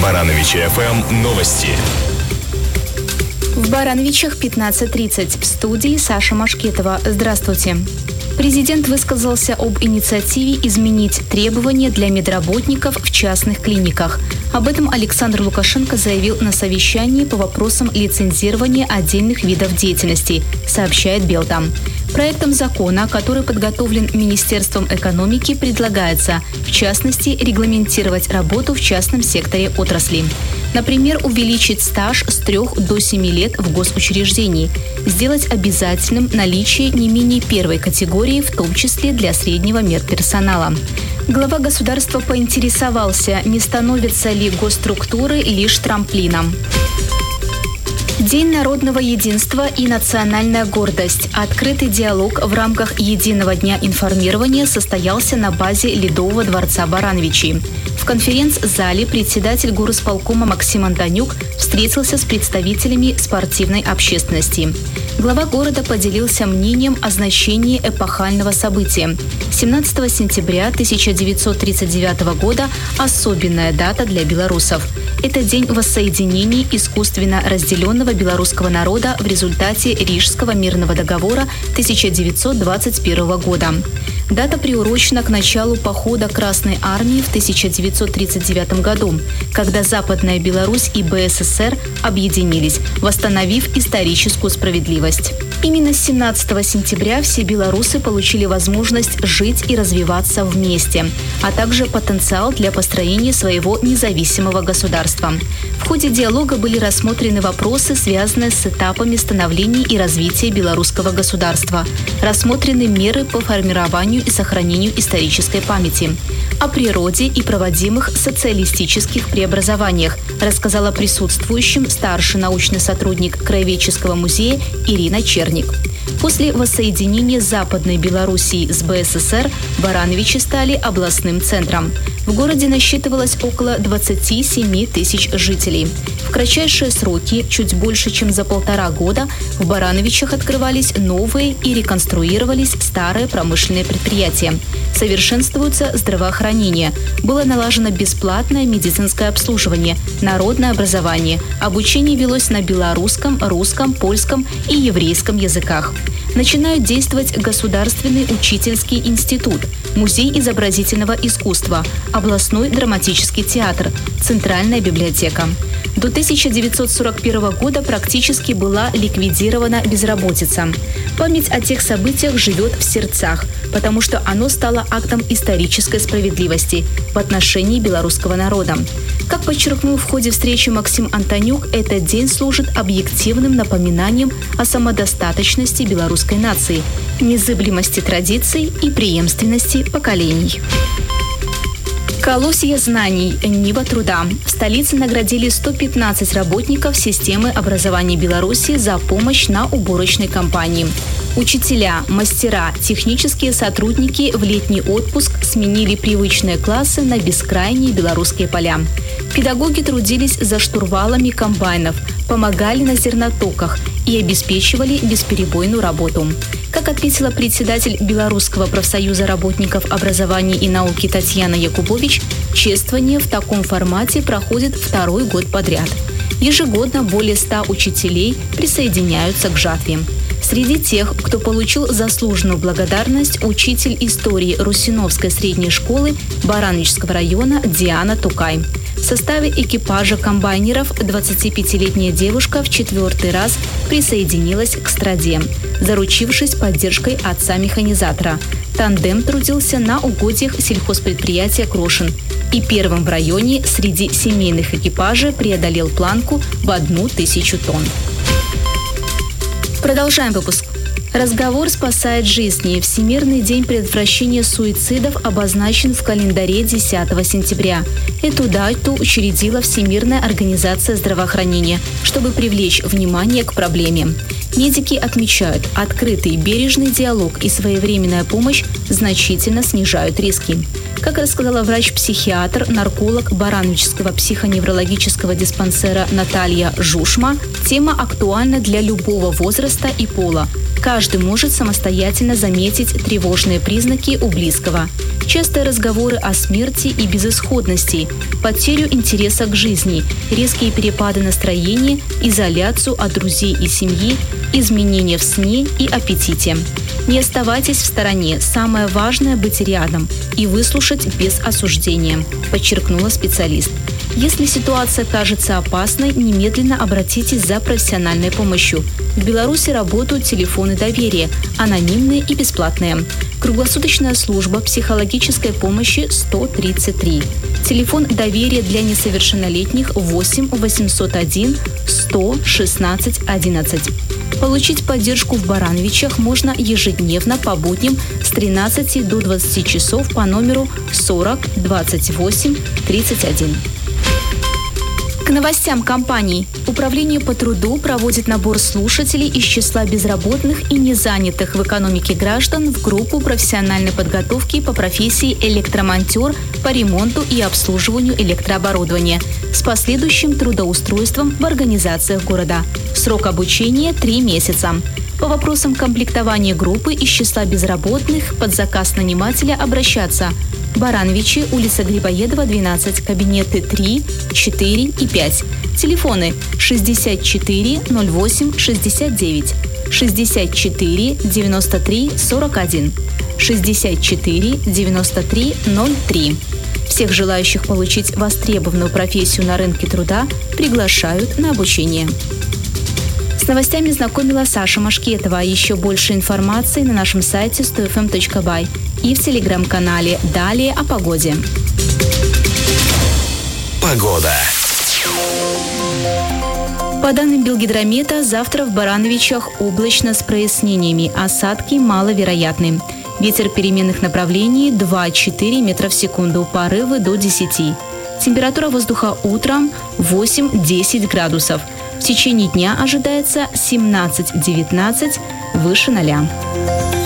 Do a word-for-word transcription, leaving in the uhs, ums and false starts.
Барановичи эф эм новости. В Барановичах пятнадцать тридцать. В студии Саша Машкетова. Здравствуйте. Президент высказался об инициативе изменить требования для медработников в частных клиниках. Об этом Александр Лукашенко заявил на совещании по вопросам лицензирования отдельных видов деятельности, сообщает Белта. Проектом закона, который подготовлен Министерством экономики, предлагается, в частности, регламентировать работу в частном секторе отрасли. Например, увеличить стаж с трех до семи лет в госучреждении, сделать обязательным наличие не менее первой категории, в том числе для среднего медперсонала. Глава государства поинтересовался, не становятся ли госструктуры лишь трамплином. День народного единства и национальная гордость. Открытый диалог в рамках Единого дня информирования состоялся на базе Ледового дворца Барановичей. В конференц-зале председатель горисполкома Максим Антонюк встретился с представителями спортивной общественности. Глава города поделился мнением о значении эпохального события. семнадцатого сентября тысяча девятьсот тридцать девятого года – особенная дата для белорусов. Это день воссоединения искусственно разделенного белорусского народа в результате Рижского мирного договора тысяча девятьсот двадцать первого года. Дата приурочена к началу похода Красной армии в тысяча девятьсот тридцать девятом году, когда Западная Беларусь и бэ эс эс эр объединились, восстановив историческую справедливость. Именно семнадцатого сентября все белорусы получили возможность жить и развиваться вместе, а также потенциал для построения своего независимого государства. В ходе диалога были рассмотрены вопросы, связанные с этапами становления и развития белорусского государства. Рассмотрены меры по формированию и сохранению исторической памяти. О природе и проводимых социалистических преобразованиях рассказала присутствующим старший научный сотрудник Краеведческого музея Ирина Черник. После воссоединения Западной Белоруссии с бэ эс эс эр Барановичи стали областным центром. В городе насчитывалось около двадцати семи тысяч жителей. В кратчайшие сроки, чуть больше, чем за полтора года, в Барановичах открывались новые и реконструировались старые промышленные предприятия. Совершенствуется здравоохранение. Было налажено бесплатное медицинское обслуживание, народное образование. Обучение велось на белорусском, русском, польском и еврейском языках. Начинают действовать Государственный учительский институт, Музей изобразительного искусства, областной драматический театр, Центральная библиотека. До тысяча девятьсот сорок первого года практически была ликвидирована безработица. Память о тех событиях живет в сердцах, потому что оно стало актом исторической справедливости в отношении белорусского народа. Как подчеркнул в ходе встречи Максим Антонюк, этот день служит объективным напоминанием о самодостаточности белорусской нации, незыблемости традиций и преемственности поколений. Колосье знаний, нива труда. В столице наградили сто пятнадцать работников системы образования Беларуси за помощь на уборочной кампании. Учителя, мастера, технические сотрудники в летний отпуск сменили привычные классы на бескрайние белорусские поля. Педагоги трудились за штурвалами комбайнов, помогали на зернотоках и обеспечивали бесперебойную работу. Как отметила председатель Белорусского профсоюза работников образования и науки Татьяна Якубович, чествование в таком формате проходит второй год подряд. Ежегодно более ста учителей присоединяются к жатве. Среди тех, кто получил заслуженную благодарность, учитель истории Русиновской средней школы Барановичского района Диана Тукай. В составе экипажа комбайнеров двадцатипятилетняя девушка в четвертый раз присоединилась к страде, заручившись поддержкой отца-механизатора. Тандем трудился на угодьях сельхозпредприятия «Крошин» и первым в районе среди семейных экипажей преодолел планку в одну тысячу тонн. Продолжаем выпуск. Разговор спасает жизни. Всемирный день предотвращения суицидов обозначен в календаре десятого сентября. Эту дату учредила Всемирная организация здравоохранения, чтобы привлечь внимание к проблеме. Медики отмечают, открытый бережный диалог и своевременная помощь значительно снижают риски. Как рассказала врач-психиатр, нарколог Барановичского психоневрологического диспансера Наталья Жушма, тема актуальна для любого возраста и пола. Каждый может самостоятельно заметить тревожные признаки у близкого. Частые разговоры о смерти и безысходности, потерю интереса к жизни, резкие перепады настроения, изоляцию от друзей и семьи, изменения в сне и аппетите. Не оставайтесь в стороне. Самое важное – быть рядом и выслушать без осуждения, подчеркнула специалист. Если ситуация кажется опасной, немедленно обратитесь за профессиональной помощью. В Беларуси работают телефоны доверия, анонимные и бесплатные. Круглосуточная служба психологической помощи сто тридцать три. Телефон доверия для несовершеннолетних восемь восемьсот один сто шестнадцать одиннадцать. Получить поддержку в Барановичах можно ежедневно по будням с тринадцати до двадцати часов по номеру сорок двадцать восемь тридцать один. К новостям компаний. Управление по труду проводит набор слушателей из числа безработных и незанятых в экономике граждан в группу профессиональной подготовки по профессии электромонтер по ремонту и обслуживанию электрооборудования с последующим трудоустройством в организациях города. Срок обучения – три месяца. По вопросам комплектования группы из числа безработных под заказ нанимателя обращаться: Барановичи, улица Грибоедова, двенадцать, кабинеты три, четыре и пять. Телефоны шестьдесят четыре ноль восемь шестьдесят девять, шестьдесят четыре девяносто три сорок один, шестьдесят четыре девяносто три ноль три. Всех желающих получить востребованную профессию на рынке труда приглашают на обучение. С новостями знакомила Саша Машкетова. Еще больше информации на нашем сайте сто эф эм точка бай и в телеграм-канале. Далее о погоде. Погода. По данным Белгидромета, завтра в Барановичах облачно с прояснениями. Осадки маловероятны. Ветер переменных направлений два-четыре метра в секунду, порывы до десяти. Температура воздуха утром восемь-десять градусов. В течение дня ожидается семнадцать-девятнадцать, выше ноля.